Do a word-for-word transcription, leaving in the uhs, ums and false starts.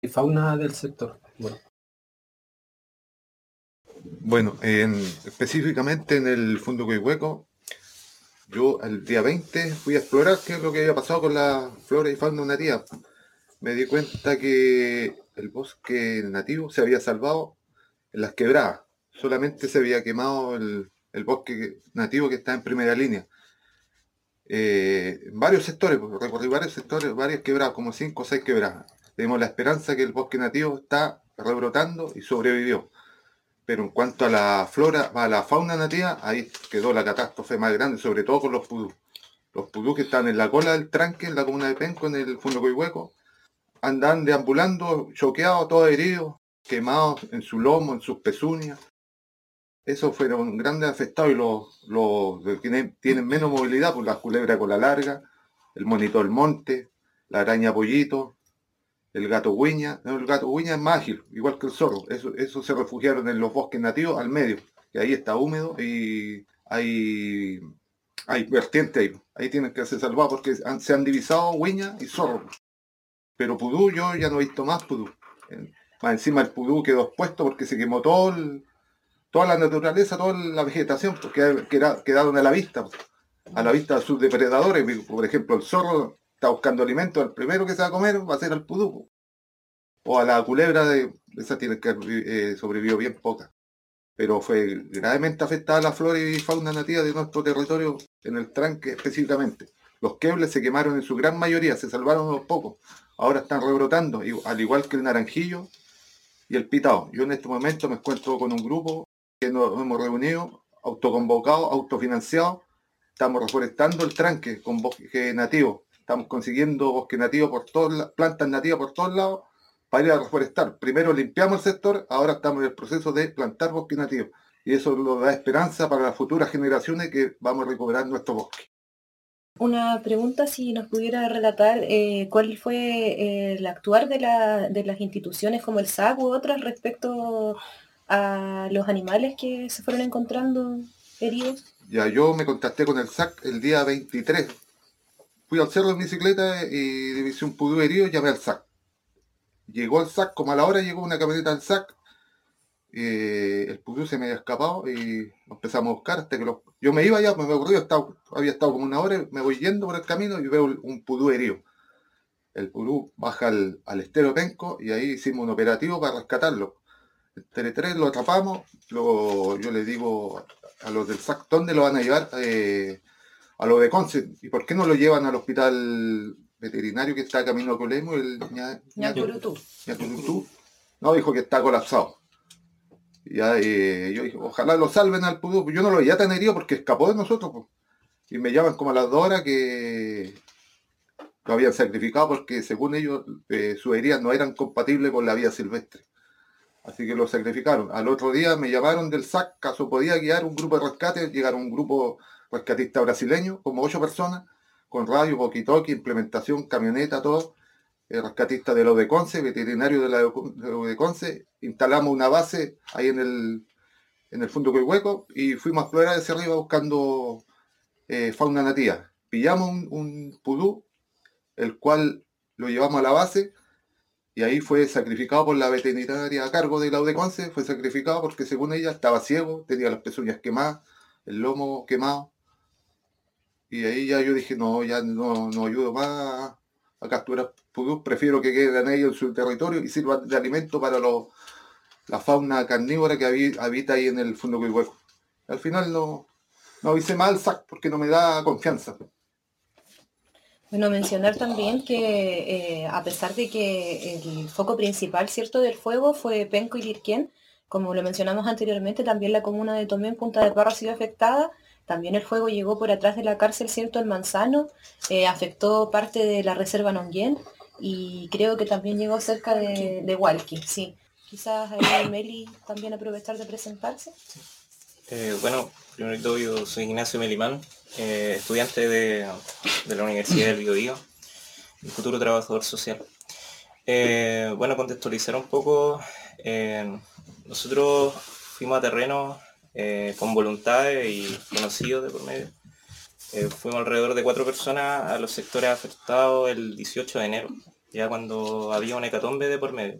y fauna del sector. Bueno, Bueno, en, específicamente en el Fondo Coihueco, yo el día veinte fui a explorar qué es lo que había pasado con la flora y fauna nativa. Me di cuenta que el bosque nativo se había salvado en las quebradas. Solamente se había quemado el, el bosque nativo que está en primera línea. Eh, en varios sectores, pues, recorrí varios sectores, varias quebradas, como cinco o seis quebradas. Tenemos la esperanza que el bosque nativo está rebrotando y sobrevivió. Pero en cuanto a la flora, a la fauna nativa, ahí quedó la catástrofe más grande, sobre todo con los pudú. Los pudú que están en la cola del tranque, en la comuna de Penco, en el Fondo Coihueco, andan deambulando, choqueados, todos heridos, quemados en su lomo, en sus pezuñas. Esos fueron grandes afectados y los, los que tienen, tienen menos movilidad, pues la culebra cola larga, el monito del monte, la araña pollito, el gato huiña. No, el gato huiña es más ágil, igual que el zorro. Eso, eso se refugiaron en los bosques nativos al medio, que ahí está húmedo y hay, hay vertiente ahí. Ahí tienen que ser salvados porque han, se han divisado huiña y zorro. Pero pudú yo ya no he visto más pudú. Más encima el pudú quedó expuesto porque se quemó todo el, toda la naturaleza, toda la vegetación, porque quedaron a la vista, a la vista de sus depredadores. Por ejemplo, el zorro está buscando alimento, el primero que se va a comer va a ser el pudú. O a la culebra, de esa tiene que haber eh, sobrevivido bien poca. Pero fue gravemente afectada la flora y fauna nativa de nuestro territorio en el tranque específicamente. Los quebles se quemaron en su gran mayoría, se salvaron unos pocos. Ahora están rebrotando, al igual que el naranjillo y el pitao. Yo en este momento me encuentro con un grupo que nos hemos reunido, autoconvocados, autofinanciados. Estamos reforestando el tranque con bosque nativo. Estamos consiguiendo bosque nativo por todas plantas nativas por todos lados para ir a reforestar. Primero limpiamos el sector, ahora estamos en el proceso de plantar bosque nativo. Y eso nos da esperanza para las futuras generaciones que vamos a recuperar nuestro bosque. Una pregunta, si nos pudiera relatar eh, cuál fue eh, el actuar de, la, de las instituciones como el S A C u otras respecto a los animales que se fueron encontrando heridos. Ya, yo me contacté con el S A C el día veintitrés. Fui al cerro en bicicleta y divisé un pudú herido y llamé al S A C. Llegó al S A C, como a la hora llegó una camioneta del S A C. Eh, el pudú se me había escapado y lo empezamos a buscar hasta que lo... Yo me iba ya, me ocurrió, estaba, había estado como una hora, me voy yendo por el camino y veo un pudú herido. El pudú baja al, al estero Penco y ahí hicimos un operativo para rescatarlo. El T tres lo atrapamos, lo, yo le digo a los del S A C, ¿dónde lo van a llevar? Eh, a lo de Conce. ¿Y por qué no lo llevan al hospital veterinario que está camino a Colemo? El Ñacurutú. Ñacurutú. No, dijo que está colapsado. Ya, eh, yo dije, ojalá lo salven al pudú. Yo no lo veía tan herido porque escapó de nosotros. Pues. Y me llaman como a las dos horas que lo habían sacrificado porque según ellos eh, sus heridas no eran compatibles con la vida silvestre. Así que lo sacrificaron. Al otro día me llamaron del S A C, caso podía guiar un grupo de rescate. Llegaron un grupo rescatista brasileño, como ocho personas, con radio, walkie-talkie, implementación, camioneta, todo. El rescatista de lo de Conce, veterinario de la de Conce. Instalamos una base ahí en el, en el Fondo Coihueco y fuimos a explorar hacia arriba buscando eh, fauna nativa. Pillamos un, un pudú, el cual lo llevamos a la base y ahí fue sacrificado por la veterinaria a cargo de la U de Conce. Fue sacrificado porque según ella estaba ciego, tenía las pezuñas quemadas, el lomo quemado. Y ahí ya yo dije, no, ya no, no ayudo más a capturar pudús, prefiero que queden ellos en su territorio y sirvan de alimento para los, la fauna carnívora que habita ahí en el Fondo Coihueco. Al final no, no avisé mal al S A C porque no me da confianza. Bueno, mencionar también que eh, a pesar de que el foco principal, ¿cierto?, del fuego fue Penco y Lirquén, como lo mencionamos anteriormente, también la comuna de Tomé en Punta de Parra ha sido afectada. También el fuego llegó por atrás de la cárcel, ¿cierto?, el Manzano, eh, afectó parte de la reserva Nonguén y creo que también llegó cerca de, de Hualqui, sí. Quizás ahí Meli también aprovechar de presentarse. Eh, bueno, primero de todo yo soy Ignacio Melimán, eh, estudiante de, de la Universidad del Biobío y futuro trabajador social. Eh, bueno, contextualizar un poco, eh, nosotros fuimos a terreno eh, con voluntades y conocidos de por medio. Eh, fuimos alrededor de cuatro personas a los sectores afectados el dieciocho de enero. ya cuando había una hecatombe de por medio.